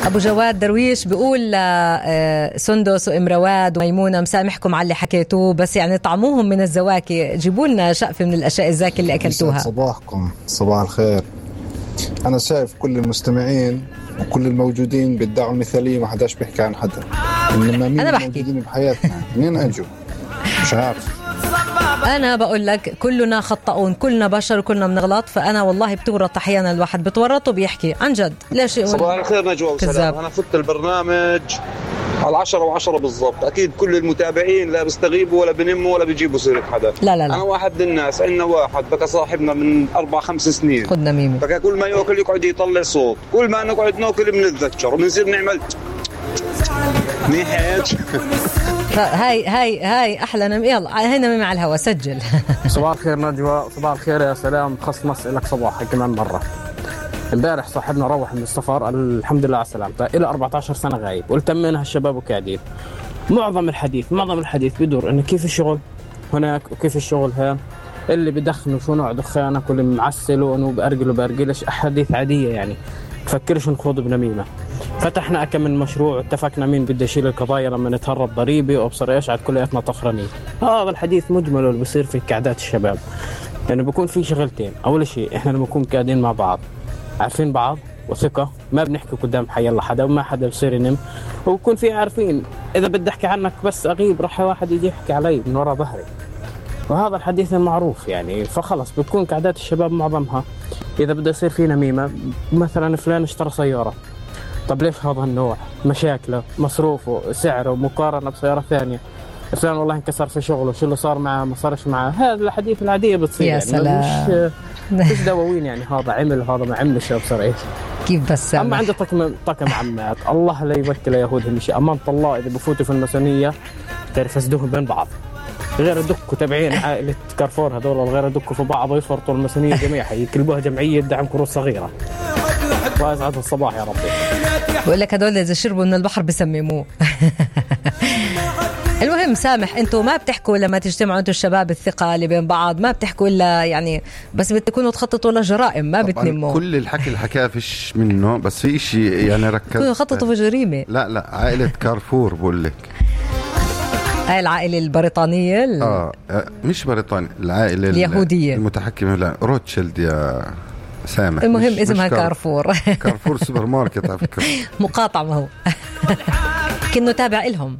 أبو جواد درويش بيقول سندس وأم رواد وميمونة مسامحكم على اللي حكيتوه، بس يعني طعموهم من الزواكي، جيبوا لنا شقفة من الأشياء الزاكية اللي أكلتوها. صباحكم صباح الخير. أنا شايف كل المستمعين وكل الموجودين بيدعوا المثالية، ما حداش بيحكي عن حدا، إنما مين الموجودين بحياتنا مين أجوا مش عارف. أنا بقول لك كلنا خطئون، كلنا بشر وكلنا بنغلط، فأنا والله بتورط أحيانا الواحد بتورط وبيحكي عن جد. ليش يقول صباح الخير نجوى وسلام. أنا فت البرنامج على 10 بالضبط. أكيد كل المتابعين لا بيستغيبوا ولا بنموا ولا بيجيبوا سيرة حدا. لا لا لا. أنا واحد من الناس، عندنا واحد بقى صاحبنا من 4-5 سنين، خدنا ميمي بقى كل ما يأكل يقعد يطلع صوت، كل ما نقعد نأكل بنتذكر وبنصير نعمل نحاج. هاي أحلى نمي. يلا هاي نمي مع الهوا. سجل. صباح الخير نجوى. صباح الخير يا سلام. خص نسألك صباحك كمان مرة. امبارح صاحبنا روح من السفر الحمد لله على سلامته، إلى 14 سنة غايب، والتمنها الشباب وقاعدين. معظم الحديث بيدور إنه كيف الشغل هناك وكيف الشغل هان، اللي بدخنوا شو نوع دخانة، كل معسلوا انه بأرجلش أحاديث عادية يعني. تفكرش نخوض بنميمة. فتحنا أكم من مشروع، اتفقنا مين بده يشيل القضايا لما نتهرب ضريبي وابصر ايش عاد كلياتنا طفرانين. هذا الحديث مجمل اللي بيصير في قعدات الشباب. يعني بيكون في شغلتين، أول شيء إحنا لما نكون قاعدين مع بعض عارفين بعض وثقة، ما بنحكي قدام حي الله حدا وما حدا بصير ينم، وبكون في عارفين إذا بدي أحكي عنك بس أغيب راح واحد يجي يحكي علي من وراء ظهري، وهذا الحديث المعروف يعني. فخلص بتكون قعدات الشباب معظمها إذا بدأ يصير في نميمة، مثلا فلان اشترى سيارة، طب ليش هذا النوع، مشاكله، مصروفه، سعره، مقارنة بسيارة ثانية، فلان والله انكسر في شغله، شو اللي صار معه ما صارش معه. هذا الحديث العادية بتصير يا يعني مش دواوين يعني هذا عمل وهذا ما عملش بصير ايش كيف بس. أما عندي طقم عمات الله لا يوكل يهودهم شيء. أمانة الله إذا بفوتوا في الماسونية تعرف يسدوهم بين بعض، غير دكوا تبعين عائلة كارفور هذول، غير دكوا في بعض ويفرطوا الماسونية جميعها، يكلبوها جمعية دعم كروس صغيرة. واسعد الصباح يا ربي. بقول لك هذول إذا شربوا من البحر بسمموه. المهم سامح، انتوا ما بتحكوا لما تجتمعوا انتوا الشباب الثقة اللي بين بعض، ما بتحكوا إلا يعني بس بتكونوا تخططوا لجرائم، ما بتنموا. كل الحكي اللي حكاه فيش منه، بس في إشي يعني ركز خططوا في جريمة. لا عائلة كارفور بقول لك، هاي العائلة البريطانية مش بريطانيا، العائلة اليهودية المتحكمة، لا روتشيلد يا سامح. المهم اسمها كارفور. كارفور سوبر ماركت على فكرة. مقاطع ما هو. كأنه تابع إلهم.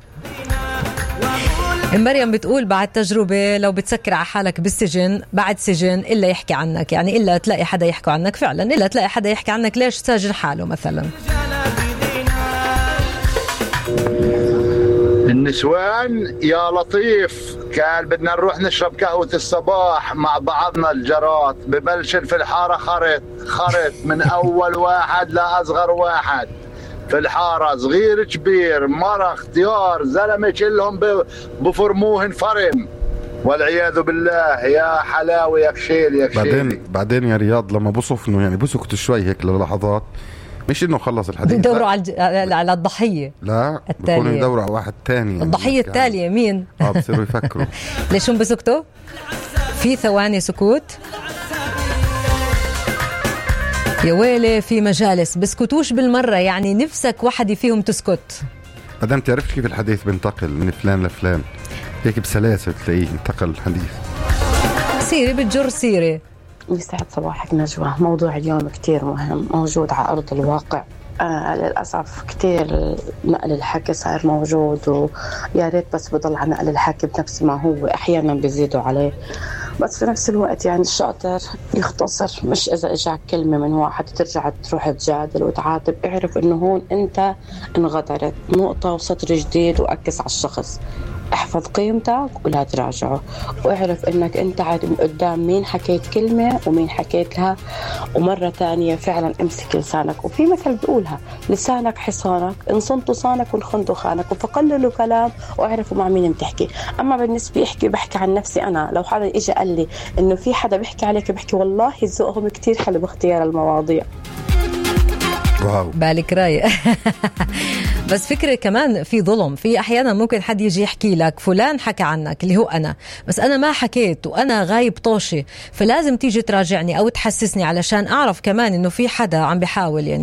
مريم بتقول بعد تجربة لو بتسكر على حالك بالسجن بعد سجن إلا يحكي عنك، يعني إلا تلاقي حدا يحكي عنك فعلا، إلا تلاقي حدا يحكي عنك ليش ساجن حاله مثلا. النسوان يا لطيف قال بدنا نروح نشرب قهوة الصباح مع بعضنا الجرات، ببلش في الحارة خرط من أول واحد لأصغر واحد في الحارة، صغير كبير مرة اختيار زلمة كلهم بفرموهن فرم، والعياذ بالله. يا حلاوة يا كشيل يا كشيل. بعدين يا رياض لما بصفنوا يعني بسكتوا شوي هيك للحظات، مش انه خلص الحديث، بدوروا على الضحية، لا بكونوا يدوروا على واحد تاني يعني الضحية التالية مين. بصيروا يفكروا. ليش هم بسكتوا في ثواني سكوت يا ويلي، في مجالس بسكتوش بالمرة، يعني نفسك واحد فيهم تسكت. بعدين تعرفش كيف الحديث بنتقل من فلان لفلان هيك بسلاسة، تلاقيه انتقل الحديث سيري بتجر سيري. يسعد صباحك نجوى. موضوع اليوم كتير مهم، موجود على أرض الواقع. للأسف كتير نقل الحكي صار موجود، ويا ريت بس بضل على نقل الحكي بنفس ما هو، أحيانا بيزيدوا عليه، بس في نفس الوقت يعني الشاطر يختصر، مش إذا إجاك كلمة من واحد ترجع تروح تجادل وتعاتب. اعرف إنه هون أنت انغدرت، نقطة وسطر جديد، وأكس على الشخص. احفظ قيمتك ولا تراجعه، واعرف انك انت قدام مين حكيت كلمة ومين حكيت لها. ومرة تانية فعلا امسك لسانك، وفي مثل بقولها لسانك حصانك، ان صنتوا صانك وانخنتوا خانك، فقللوا كلام واعرفوا مع مين بتحكي. اما بالنسبة بحكي عن نفسي انا، لو حدا اجى قال لي انه في حدا بيحكي عليك، بحكي والله ذوقهم كتير حلو باختيار المواضيع. واو. بالك رايق. بس فكرة كمان في ظلم، في أحيانا ممكن حد يجي يحكي لك فلان حكى عنك اللي هو أنا، بس أنا ما حكيت وأنا غايب طوشي، فلازم تيجي تراجعني أو تحسسني علشان أعرف كمان إنه في حدا عم بيحاول يعني